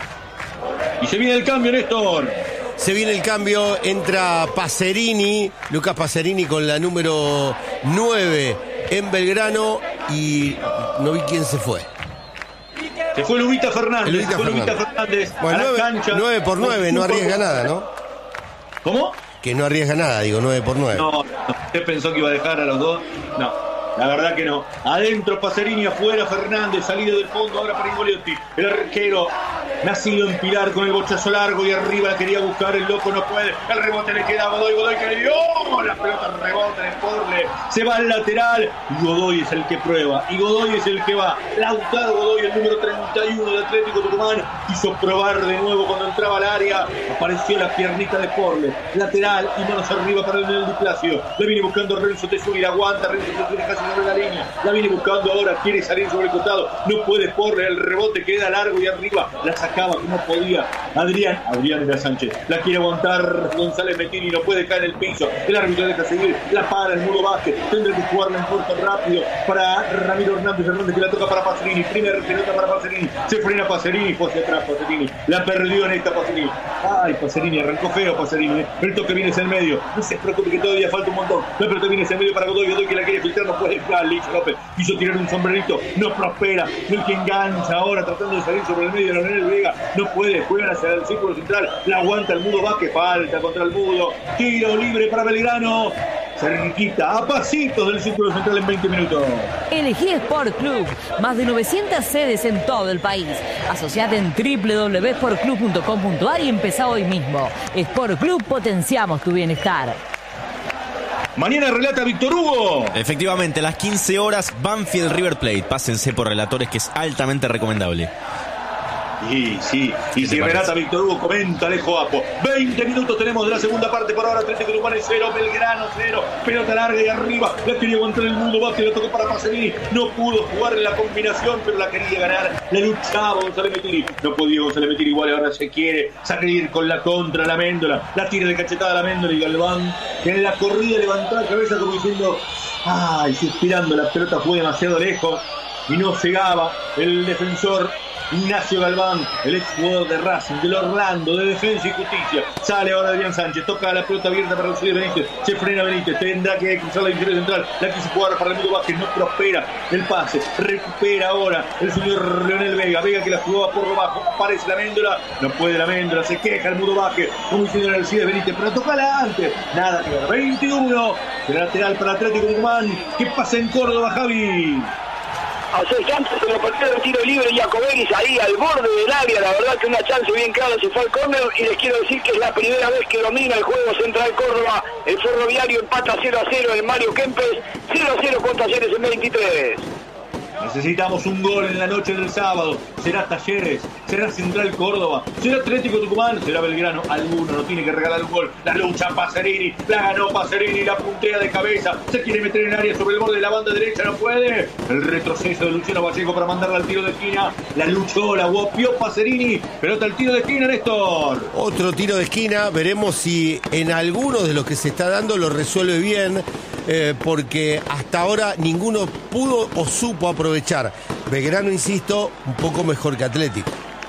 Y se viene el cambio, Néstor. Se viene el cambio, entra Pacerini, Lucas Pacerini con la número nueve en Belgrano y no vi quién se fue. Se fue Lubita Fernández. Lubita se fue Fernández. Lubita Fernández Bueno, a la nueve, cancha. nueve por nueve, no arriesga nada, ¿no? ¿Cómo? Que no arriesga nada, digo, nueve por nueve. No, no, usted pensó que iba a dejar a los dos. No. La verdad que no. Adentro Pacerini, afuera Fernández, salida del fondo ahora para Ingoliotti. El arquero nacido en Pilar con el bochazo largo y arriba la quería buscar, el loco no puede. El rebote le queda a Godoy, Godoy que le dio. La pelota rebota en el Porle. Se va al lateral y Godoy es el que prueba. Y Godoy es el que va. Lautaro Godoy, el número treinta y uno de Atlético Tucumán, quiso probar de nuevo cuando entraba al área. Apareció la piernita de Porle. Lateral y manos arriba para el Duplacio. La viene buscando Renzo Tesuri, la aguanta. Renzo Tesuri casi sobre la línea, la viene buscando ahora, quiere salir sobre el costado, no puede Porle, el rebote queda largo y arriba, la sacaba como podía Adrián, Adrián de Sánchez, la quiere aguantar González Metini, no puede caer en el piso, el árbitro deja seguir, la para el Mudo Vázquez, tendrá que jugarla en corto rápido para Ramiro Hernández Hernández que la toca para Pacerini, primera pelota para Pacerini, se frena Pacerini, fue hacia atrás Pacerini, la perdió en esta Pacerini, ay Pacerini, arrancó feo Pacerini, el toque viene hacia el medio, no se preocupe que todavía falta un montón, la pelota viene hacia el medio para Godoy, Godoy que la quiere filtrar, no puede entrar, Licha López quiso tirar un sombrerito, no prospera, el que engancha ahora tratando de salir sobre el medio de Leonel Vega, no puede, juegan hacia el círculo central, la aguanta el Mudo Vázquez, falta contra el Mudo, tiro libre para Belgrano, cerquita, a pasitos del círculo central en veinte minutos. Elegí Sport Club, más de novecientas sedes en todo el país. Asociate en doble u doble u doble u punto sport club punto com punto a r y empezá hoy mismo. Sport Club, potenciamos tu bienestar. Mañana relata Víctor Hugo. Efectivamente, a las quince horas, Banfield River Plate. Pásense por Relatores, que es altamente recomendable. Sí, sí, y si relata Víctor Hugo, comenta Alejo Apo. veinte minutos tenemos de la segunda parte. Por ahora Atlético Tucumán cero, Belgrano cero. Pelota larga y arriba, la quería aguantar el Mundo Vázquez, la tocó para Pacerini. No pudo jugar en la combinación, pero la quería ganar. La luchaba González Metini. No podía González Metini, igual ahora se quiere salir con la contra la Méndola. La tira de cachetada la Méndola y Galván, que en la corrida levantó la cabeza como diciendo, ay, suspirando, la pelota fue demasiado lejos y no llegaba el defensor Ignacio Galván, el ex jugador de Racing, del Orlando, de Defensa y Justicia. Sale ahora Adrián Sánchez, toca la pelota abierta para recibir Benítez, se frena Benítez, tendrá que cruzar la interior central, la quiso jugar para el Mudo Vázquez, no prospera el pase, recupera ahora el señor Leonel Vega, Vega que la jugaba por lo bajo, aparece la Méndola, no puede la Méndola, se queja el Mudo Vázquez, como diciendo en el Alcides Benítez, pero tocala antes, nada que ver, veintiuno, de lateral para Atlético Tucumán, ¿qué pasa en Córdoba, Javi? Hace chances se lo perdió el tiro libre Giacobelis ahí al borde del área, la verdad que una chance bien clara, se fue al córner y les quiero decir que es la primera vez que domina el juego Central Córdoba, el Ferroviario empata cero a cero, el Mario Kempes cero a cero con Talleres en veintitrés. Necesitamos un gol en la noche del sábado. Será Talleres, será Central Córdoba, será Atlético Tucumán, será Belgrano. Alguno no tiene que regalar un gol. La lucha Pacerini, la ganó Pacerini, la puntea de cabeza. Se quiere meter en el área sobre el borde de la banda derecha, no puede. El retroceso de Luciano Vallejo para mandarla al tiro de esquina. La luchó, la guapió Pacerini. Pelota al tiro de esquina, Néstor. Otro tiro de esquina. Veremos si en alguno de los que se está dando lo resuelve bien. Eh, porque hasta ahora ninguno pudo o supo aprovechar. Belgrano, insisto, un poco mejor que Atlético.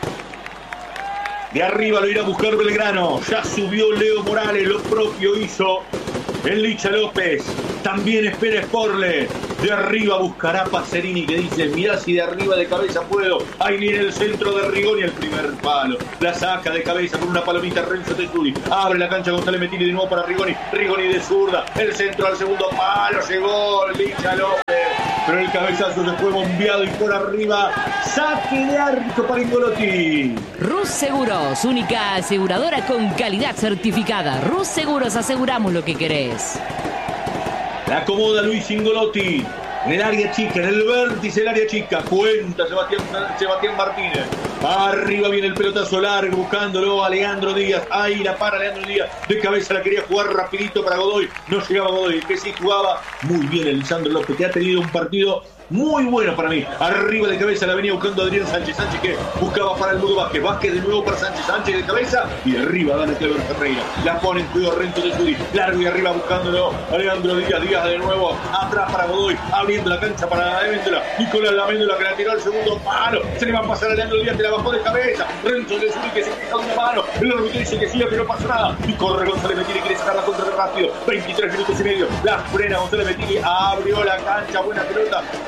De arriba lo irá a buscar Belgrano. Ya subió Leo Morales, lo propio hizo el Licha López. También espera Sporle. De arriba buscará Pacerini, que dice, mirá si de arriba de cabeza puedo. Ahí viene el centro de Rigoni, el primer palo. La saca de cabeza con una palomita Renzo Tesuri. Abre la cancha González Metini de nuevo para Rigoni. Rigoni de zurda. El centro al segundo palo. Llegó el Licha López. Pero el cabezazo se fue bombeado y por arriba. Saque de arco para Ingolotti. Rus Seguros, única aseguradora con calidad certificada. Rus Seguros, aseguramos lo que querés. La acomoda Luis Ingolotti en el área chica, en el vértice del área chica. Cuenta Sebastián, Sebastián Martínez. Arriba viene el pelotazo largo buscándolo a Leandro Díaz. Ahí la para Leandro Díaz. De cabeza la quería jugar rapidito para Godoy. No llegaba Godoy, que sí jugaba muy bien el Lisandro López, que ha tenido un partido muy bueno para mí. Arriba de cabeza la venía buscando Adrián Sánchez. Sánchez que buscaba para el Mudo Vázquez. Vázquez de nuevo para Sánchez. Sánchez de cabeza y de arriba gana Cleber Ferreira. La pone en juego Renzo de Sudi. Largo y arriba buscándolo Alejandro Díaz. Díaz de nuevo atrás para Godoy. Abriendo la cancha para la Méndola. Nicolás La Méndola que la tiró al segundo palo. Se le va a pasar a Leandro Díaz que la bajó de cabeza. Renzo de Sudi que se queja de una mano. El árbitro dice que siga que no pasa nada. Y corre González Metini, quiere sacar la contra rápido. veintitrés minutos y medio. La frena González Metini. Abrió la cancha. Buena pelota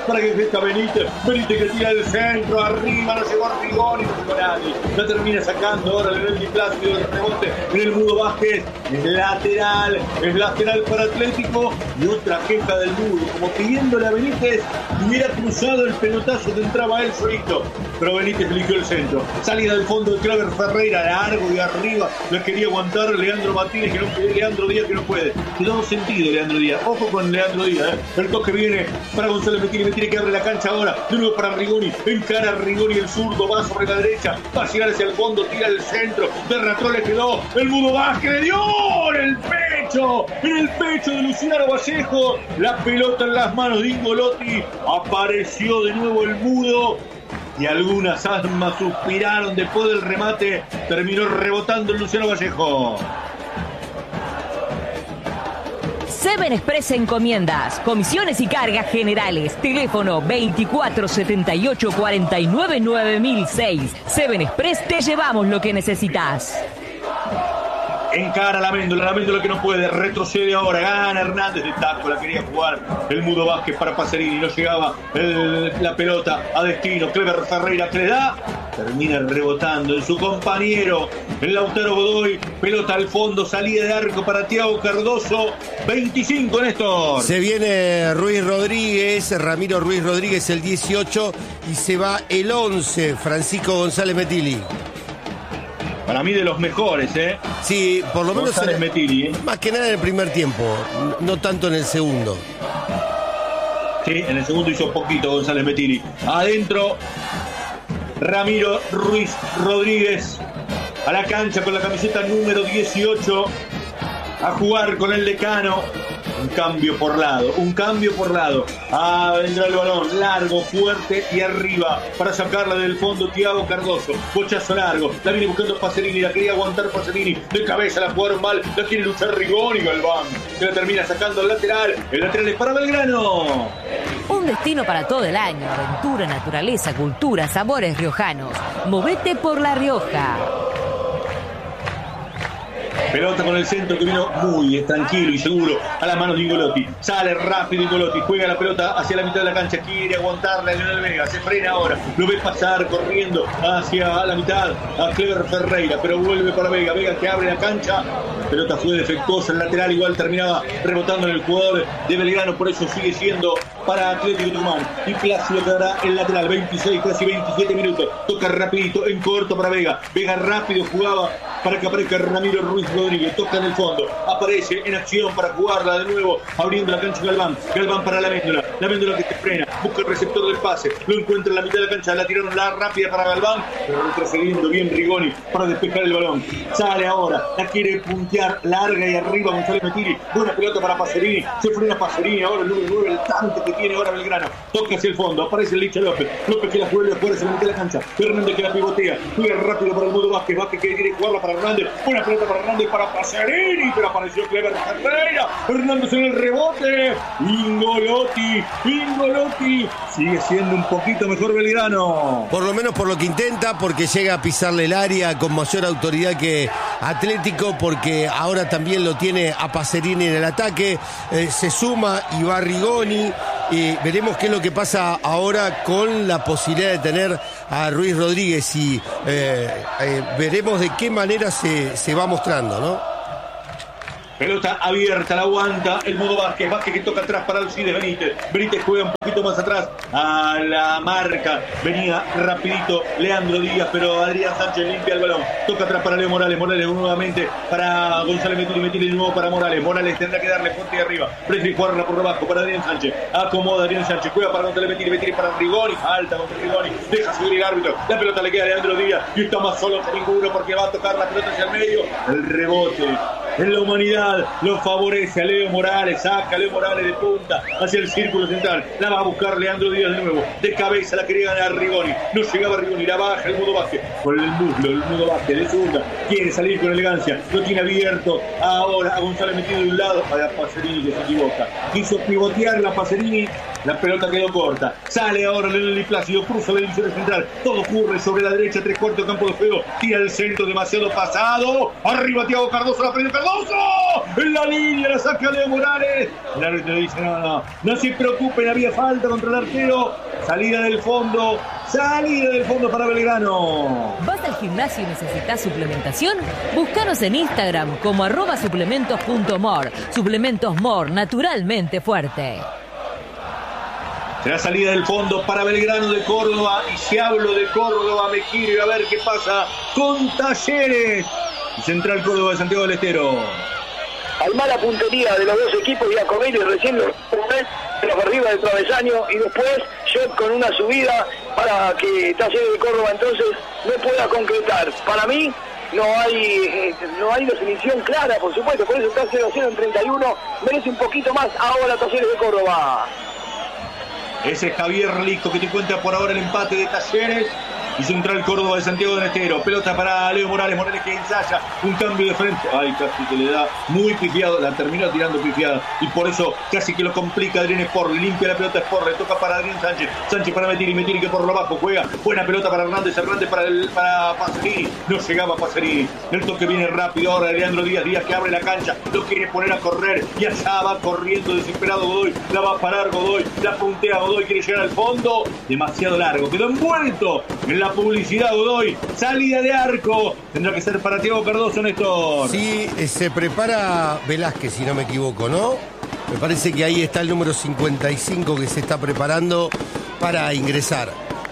para que crezca Benítez. Benítez que tira el centro, arriba, no llegó Rigoni, no llegó nadie. La termina sacando ahora Leonel Di Plácido, el rebote en el Mudo Vázquez. Es lateral, es lateral para Atlético. Y otra queja del Mudo, como pidiéndole a Benítez que hubiera cruzado el pelotazo que entraba él solito. Pero Benítez eligió el centro. Salida del fondo de Clever Ferreira, largo y arriba. La quería aguantar Leandro Martínez, que no puede, Leandro Díaz que no puede. Quedó sentido Leandro Díaz. Ojo con Leandro Díaz, ¿eh? El toque viene para González Mettini. Mettini que abre la cancha ahora. De nuevo para Rigoni. Encara Rigoni el zurdo. Va sobre la derecha. Va a llegar hacia el fondo. Tira el centro. De rato le quedó. El Mudo Vázquez le dio en el pecho. En el pecho de Luciano Vallejo. La pelota en las manos de Ingolotti. Apareció de nuevo el Mudo. Y algunas almas suspiraron después del remate. Terminó rebotando el Luciano Vallejo. Seven Express Encomiendas, comisiones y cargas generales. Teléfono veinticuatro setenta y ocho cuarenta y nueve nueve mil seis. Seven Express, te llevamos lo que necesitas. Encara la Méndola, la Méndola que no puede, retrocede ahora, gana Hernández de taco, la quería jugar el Mudo Vázquez para Pacerini, no llegaba el, la pelota a destino, Clever Ferreira que le da, termina rebotando en su compañero, el Lautaro Godoy, pelota al fondo, salida de arco para Thiago Cardoso, veinticinco Néstor. Se viene Ruiz Rodríguez, Ramiro Ruiz Rodríguez el dieciocho y se va el once, Francisco González Mettini. Para mí de los mejores, ¿eh? Sí, por lo menos en, Mettini, ¿eh? Más que nada en el primer tiempo, no tanto en el segundo. Sí, en el segundo hizo poquito González Mettini. Adentro, Ramiro Ruiz Rodríguez a la cancha con la camiseta número dieciocho a jugar con el decano. Un cambio por lado, un cambio por lado. Ah, vendrá el balón, largo, fuerte y arriba para sacarla del fondo Thiago Cardoso. Bochazo largo, la viene buscando Pacerini, la quería aguantar Pacerini. De cabeza la jugaron mal, la quiere luchar Rigoni y Galván. Que la termina sacando al lateral. El lateral es para Belgrano. Un destino para todo el año. Aventura, naturaleza, cultura, sabores riojanos. Movete por La Rioja. Pelota con el centro que vino muy tranquilo y seguro a las manos de Ingolotti. Sale rápido Ingolotti, juega la pelota hacia la mitad de la cancha, quiere aguantarla a Leonel Vega, se frena ahora, lo ve pasar corriendo hacia la mitad a Clever Ferreira, pero vuelve para Vega, Vega que abre la cancha, la pelota fue defectuosa, el lateral igual terminaba rebotando en el jugador de Belgrano, por eso sigue siendo para Atlético Tucumán. Y Plácido quedará el lateral, veintiséis, casi veintisiete minutos, toca rapidito, en corto para Vega, Vega rápido jugaba para que aparezca Ramiro Ruiz Rodríguez, toca en el fondo, aparece en acción para jugarla de nuevo, abriendo la cancha Galván, Galván para la Méndola, la Méndola que se frena, busca el receptor del pase, lo encuentra en la mitad de la cancha, la tiraron la rápida para Galván, pero retrocediendo bien Rigoni para despejar el balón, sale ahora, la quiere puntear larga y arriba González Mettini, buena pelota para Pacerini, se frena Pacerini, ahora el número nueve, el tanque que tiene ahora Belgrano, toca hacia el fondo, aparece el Licha López, López que la vuelve a jugar hacia la mitad de la cancha, Hernández que la pivotea, juega rápido para el Mudo Vázquez, Vázquez que quiere jugarla para Hernández, buena pelota para Hernández, para Pacerini, pero apareció Clever Ferreira, Hernández en el rebote, Ingolotti, Ingolotti, sigue siendo un poquito mejor Belgrano. Por lo menos por lo que intenta, porque llega a pisarle el área con mayor autoridad que Atlético, porque ahora también lo tiene a Pacerini en el ataque, eh, se suma y va Rigoni, y veremos qué es lo que pasa ahora con la posibilidad de tener a Ruiz Rodríguez y eh, eh, veremos de qué manera se, se va mostrando, ¿no? Pelota abierta, la aguanta el Mudo Vázquez, Vázquez que toca atrás para Alcides Benítez, Benítez juega un poquito más atrás a la marca, venía rapidito Leandro Díaz, pero Adrián Sánchez limpia el balón, toca atrás para Leo Morales, Morales nuevamente para González Mettini, Mettini de nuevo para Morales, Morales tendrá que darle fuerte de arriba, prefiere jugarla por debajo para Adrián Sánchez, acomoda Adrián Sánchez, juega para González Mettini, Mettini para Rigoni, alta contra Rigoni, deja subir el árbitro, la pelota le queda a Leandro Díaz y está más solo que ninguno porque va a tocar la pelota hacia el medio, el rebote en la humanidad lo favorece a Leo Morales, saca a Leo Morales de punta hacia el círculo central, la va a buscar Leandro Díaz de nuevo, de cabeza la quería ganar Rigoni, no llegaba Rigoni, la baja el Mudo Vázquez, con el muslo, el Mudo Vázquez de segunda, quiere salir con elegancia, lo tiene abierto, ahora a González metido de un lado, a Pacerini que se equivoca, quiso pivotear la Pacerini, La pelota quedó corta. Sale ahora Leonel Plácido, cruza la división central. Todo ocurre sobre la derecha, tres cuartos de campo de juego. Tira el centro, demasiado pasado. Arriba Thiago Cardoso, la prende Cardoso. En la línea la saca Leo Morales. El árbitro dice: no, no, no se preocupen, había falta contra el arquero. Salida del fondo. Salida del fondo para Belgrano. ¿Vas al gimnasio y necesitas suplementación? Búscanos en Instagram como arroba suplementos punto mor. Suplementos Mor, naturalmente fuerte. Será salida del fondo para Belgrano de Córdoba. Y si hablo de Córdoba, me quiero ir a ver qué pasa con Talleres. Y Central Córdoba de Santiago del Estero. Hay mala puntería de los dos equipos. Giacomelli recién lo pero arriba del travesaño y después Shot con una subida para que Talleres de Córdoba entonces no pueda concretar. Para mí no hay no hay definición clara, por supuesto, por eso está cero a cero en treinta y uno, merece un poquito más ahora Talleres de Córdoba. Ese es Javier Listo que te cuenta por ahora el empate de Talleres y Central Córdoba de Santiago del Estero. Pelota para Leo Morales, Morales que ensaya un cambio de frente. Ay, casi que le da muy pifiado, la terminó tirando pifiada y por eso casi que lo complica Adrián Sport. Limpia la pelota Sport, le toca para Adrián Sánchez. Sánchez para Metiri, Metiri que por lo bajo juega. Buena pelota para Hernández, Hernández para, el, para Pacerini. No llegaba Pacerini. El toque viene rápido ahora de Leandro Díaz. Díaz que abre la cancha, lo quiere poner a correr y allá va corriendo desesperado Godoy. La va a parar Godoy, la puntea Godoy, quiere llegar al fondo. Demasiado largo, quedó envuelto en la publicidad Godoy. Salida de arco. Tendrá que ser para Thiago Cardoso, Néstor. Sí, se prepara Velázquez, si no me equivoco, ¿no? Me parece que ahí está el número cincuenta y cinco que se está preparando para ingresar.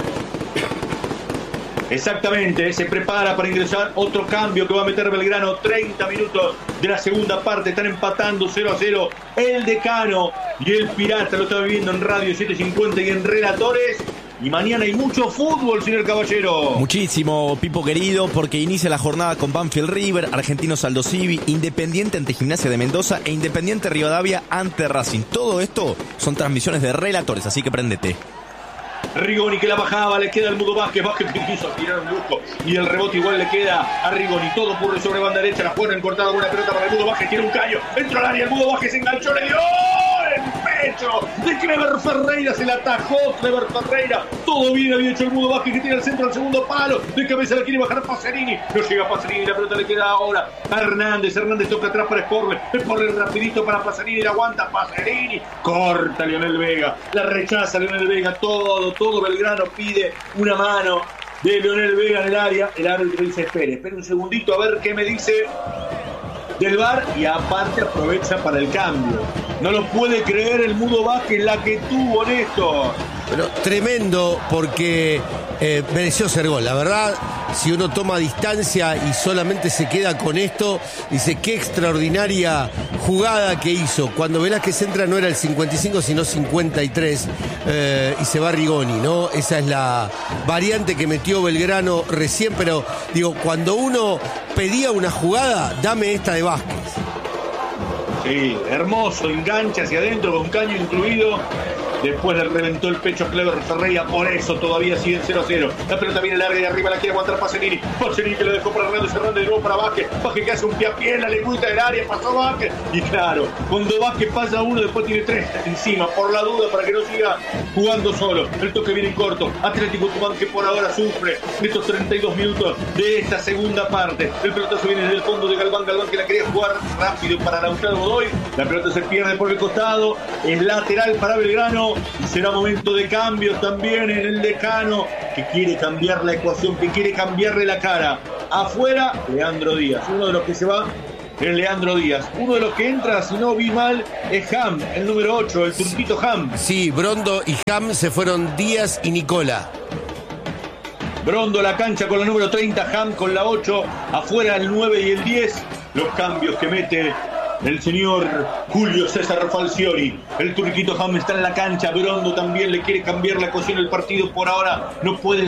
Exactamente, se prepara para ingresar otro cambio que va a meter Belgrano. Treinta minutos de la segunda parte, están empatando cero a cero el Decano y el Pirata. Lo está viviendo en Radio setecientos cincuenta y en Relatores. Y mañana hay mucho fútbol, señor Caballero. Muchísimo, Pipo querido, porque inicia la jornada con Banfield River, Argentinos Aldo Civi, Independiente ante Gimnasia de Mendoza e Independiente Rivadavia ante Racing. Todo esto son transmisiones de Relatores, así que préndete. Rigoni que la bajaba, le queda el Mudo Vázquez, Vázquez que quiso tirar un lujo y el rebote igual le queda a Rigoni, todo ocurre sobre banda derecha, la juega encortada, buena pelota para el Mudo Vázquez, tiene un caño, entró al área, el Mudo Vázquez se enganchó, le dio el pecho de Clever Ferreira, se la atajó Clever Ferreira, todo bien había hecho el Mudo Vázquez que tiene el centro al segundo palo, de cabeza la quiere bajar Pacerini, no llega Pacerini, la pelota le queda ahora a Hernández, Hernández toca atrás para Sporle, Sporle rapidito para Pacerini, la aguanta Pacerini, corta Leonel Vega, la rechaza Leonel Vega, todo, todo Belgrano pide una mano de Leonel Vega en el área, el árbitro dice espere, espere un segundito a ver qué me dice del V A R y aparte aprovecha para el cambio. No lo puede creer el Mudo Vázquez la que tuvo Néstor. Pero tremendo porque eh, mereció ser gol. La verdad, si uno toma distancia y solamente se queda con esto, dice qué extraordinaria jugada que hizo. Cuando Velázquez entra no era el cincuenta y cinco sino cincuenta y tres eh, y se va Rigoni, ¿no? Esa es la variante que metió Belgrano recién, pero digo, cuando uno pedía una jugada, dame esta de Vázquez. Sí, hermoso, engancha hacia adentro con caño incluido. Después le reventó el pecho a Clever Ferreira, por eso todavía sigue en cero a cero. La pelota viene larga y arriba la quiere aguantar Pacerini. Pacerini que lo dejó para Hernández, Hernández de nuevo para Vázquez. Vázquez que hace un pie a pie en la lengüita del área, pasó Vázquez. Y claro, cuando Vázquez pasa uno, después tiene tres encima, por la duda, para que no siga jugando solo. El toque viene en corto. Atlético Tucumán que por ahora sufre estos treinta y dos minutos de esta segunda parte. El pelotazo viene desde el fondo de Galván, Galván que la quería jugar rápido para Lautaro Godoy. La pelota se pierde por el costado, es lateral para Belgrano. Y será momento de cambios también en el Decano, que quiere cambiar la ecuación, que quiere cambiarle la cara. Afuera, Leandro Díaz. Uno de los que se va es Leandro Díaz. Uno de los que entra, si no vi mal, es Ham, el número ocho, el turquito Ham. Sí, Brondo y Ham se fueron Díaz y Nicola. Brondo la cancha con la número treinta, Ham con la ocho, afuera el nueve y el diez. Los cambios que mete el señor Julio César Falcioni. El turquito Ham está en la cancha. Brondo también le quiere cambiar la ecuación del partido. Por ahora no pueden